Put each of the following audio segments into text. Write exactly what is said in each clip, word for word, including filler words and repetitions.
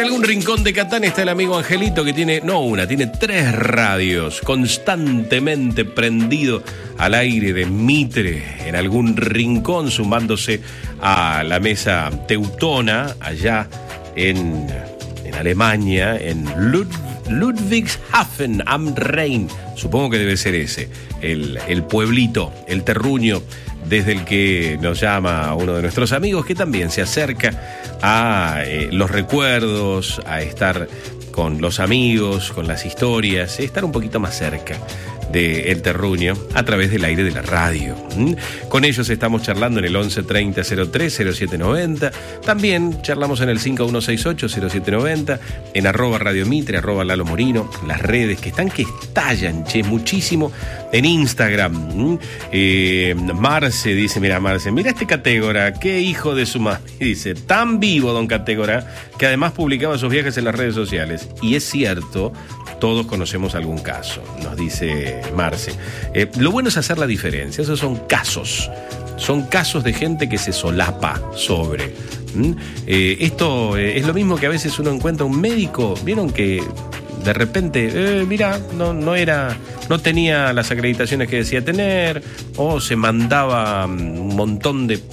algún rincón de Catán está el amigo Angelito, que tiene, no una, tiene tres radios, constantemente prendido al aire de Mitre, en algún rincón, sumándose a la mesa teutona, allá en, en Alemania, en Lud, Ludwigshafen am Rhein. Supongo que debe ser ese, el, el pueblito, el terruño, desde el que nos llama uno de nuestros amigos, que también se acerca a eh, los recuerdos, a estar con los amigos, con las historias, estar un poquito más cerca del terruño a través del aire de la radio. ¿Mm? Con ellos estamos charlando en el once treinta cero tres cero siete noventa. También charlamos en el cinco uno seis ocho cero siete noventa, en arroba Radio Mitre, arroba Lalo Morino, las redes que están que estallan, che, muchísimo. En Instagram, ¿Mm? eh, Marce dice, mira Marce, mira este Catégora, qué hijo de su madre, dice, tan vivo don Catégora, que además publicaba sus viajes en las redes sociales. Y es cierto, todos conocemos algún caso, nos dice Marce. Eh, lo bueno es hacer la diferencia, esos son casos, son casos de gente que se solapa sobre. ¿Mm? Eh, esto eh, es lo mismo que a veces uno encuentra un médico, vieron que de repente, eh, mira, no, no era, no tenía las acreditaciones que decía tener, o se mandaba un montón de,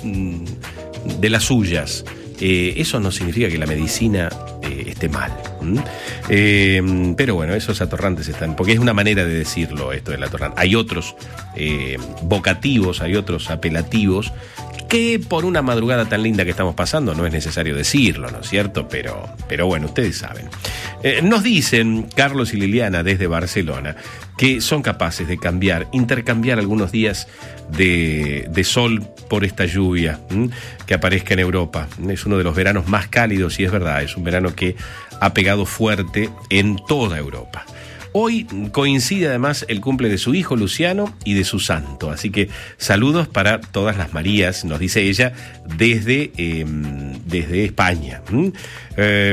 de las suyas. Eh, eso no significa que la medicina eh, esté mal. ¿Mm? Eh, pero bueno, esos atorrantes están, porque es una manera de decirlo esto del atorrante. Hay otros eh, vocativos, hay otros apelativos, que por una madrugada tan linda que estamos pasando no es necesario decirlo, ¿no es cierto? Pero, pero bueno, ustedes saben. Eh, nos dicen Carlos y Liliana desde Barcelona que son capaces de cambiar, intercambiar algunos días de, de sol por esta lluvia ¿m? que aparezca en Europa. Es uno de los veranos más cálidos y es verdad, es un verano que ha pegado fuerte en toda Europa. Hoy coincide además el cumple de su hijo Luciano y de su santo, así que saludos para todas las Marías, nos dice ella, desde, eh, desde España. ¿Mm? Eh,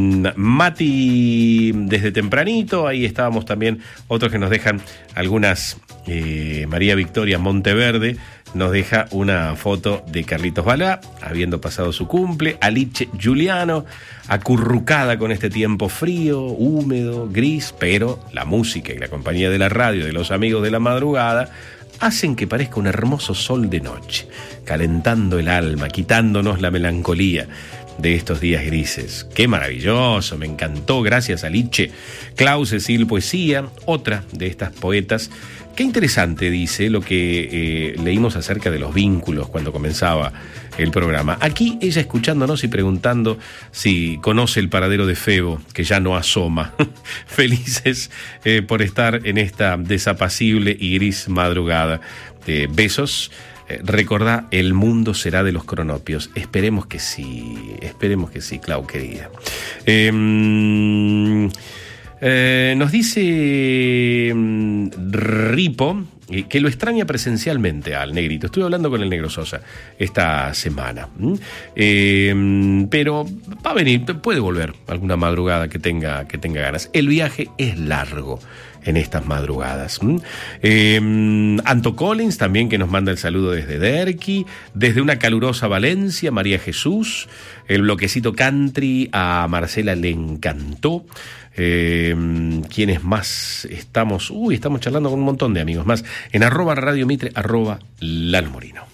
Mati desde tempranito, ahí estábamos también, otros que nos dejan algunas, eh, María Victoria Monteverde nos deja una foto de Carlitos Balá, habiendo pasado su cumple, Alice Giuliano, acurrucada con este tiempo frío, húmedo, gris, pero la música y la compañía de la radio, de los amigos de la madrugada, hacen que parezca un hermoso sol de noche, calentando el alma, quitándonos la melancolía de estos días grises. ¡Qué maravilloso! Me encantó, gracias Alice. Clau Cecil Poesía, otra de estas poetas. Qué interesante, dice, lo que eh, leímos acerca de los vínculos cuando comenzaba el programa. Aquí ella escuchándonos y preguntando si conoce el paradero de Febo, que ya no asoma. Felices eh, por estar en esta desapacible y gris madrugada. Eh, besos. Eh, recordá, el mundo será de los cronopios. Esperemos que sí, esperemos que sí, Clau, querida. Eh, Eh, nos dice mm, Ripo eh, que lo extraña presencialmente al Negrito. Estuve hablando con el Negro Sosa esta semana. ¿Mm? Eh, pero va a venir, puede volver alguna madrugada que tenga, que tenga ganas. El viaje es largo en estas madrugadas. ¿Mm? Eh, Anto Collins también, que nos manda el saludo desde Derqui, desde una calurosa Valencia, María Jesús, el bloquecito country a Marcela le encantó. Eh, ¿Quiénes más estamos? Uy, estamos charlando con un montón de amigos más en arroba Radio Mitre, arroba Lalo Morino.